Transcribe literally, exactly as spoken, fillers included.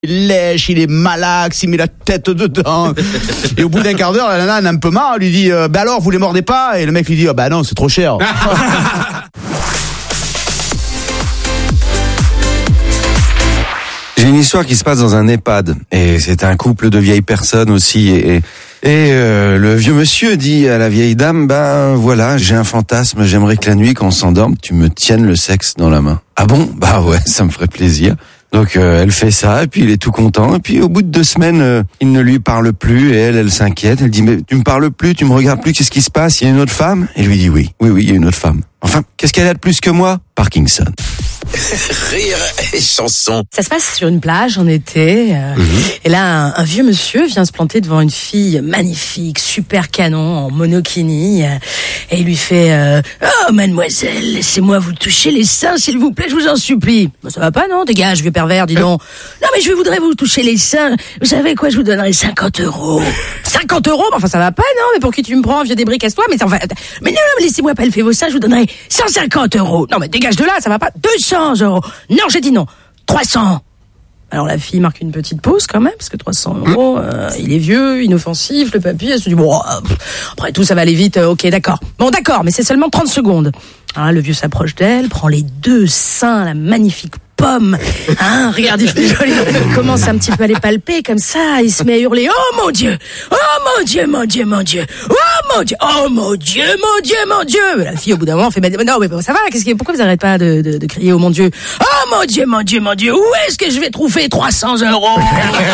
Il lèche, il est malaxe, il met la tête dedans. Et au bout d'un quart d'heure, la nana en a un peu marre, elle lui dit euh, bah alors, vous les mordez pas? Et le mec lui dit oh, bah non, c'est trop cher. J'ai une histoire qui se passe dans un EHPAD et c'est un couple de vieilles personnes aussi et, et, et euh, le vieux monsieur dit à la vieille dame ben voilà, j'ai un fantasme, j'aimerais que la nuit quand on s'endorme tu me tiennes le sexe dans la main. Ah bon? Bah ouais, ça me ferait plaisir. Donc euh, elle fait ça et puis il est tout content et puis au bout de deux semaines euh, il ne lui parle plus et elle elle s'inquiète, elle dit mais tu me parles plus, tu me regardes plus, qu'est-ce qui se passe? Il y a une autre femme? Et lui dit oui, oui oui, il y a une autre femme. Enfin, qu'est-ce qu'elle a de plus que moi? Parkinson. Rire et chanson. Ça se passe sur une plage en été. Euh, mmh. Et là, un, un vieux monsieur vient se planter devant une fille magnifique, super canon, en monokini. Euh, et il lui fait euh, « Oh, mademoiselle, laissez-moi vous toucher les seins, s'il vous plaît, je vous en supplie. » Bah, ça va pas, non? Dégage, vieux pervers, dis donc. Non, mais je voudrais vous toucher les seins. Vous savez quoi, je vous donnerai cinquante euros. cinquante euros? Enfin, ça va pas, non? Mais pour qui tu me prends, vieux débris, casse-toi. Mais, enfin, mais non, non, laissez-moi pas le faire vos seins, je vous donnerai cent cinquante euros. Non, mais dégage de là, ça va pas. deux cents euros. Non, j'ai dit non. trois cents. Alors la fille marque une petite pause quand même, parce que trois cents euros, euh, il est vieux, inoffensif, le papy, elle se dit, bon, euh, après tout, ça va aller vite, euh, ok, d'accord. Bon, d'accord, mais c'est seulement trente secondes. Alors, le vieux s'approche d'elle, prend les deux seins, la magnifique pomme, hein, regarde, il fait joli, il commence un petit peu à les palper, comme ça, il se met à hurler, oh mon Dieu, oh mon Dieu, mon Dieu, mon Dieu, oh mon Dieu, oh mon Dieu, mon Dieu, mon Dieu. La fille, au bout d'un moment, fait, non, mais bon, ça va, qu'est-ce qui, pourquoi vous n'arrêtez pas de, de, de crier, oh mon Dieu, oh mon Dieu, mon Dieu, mon Dieu, où est-ce que je vais trouver trois cents euros?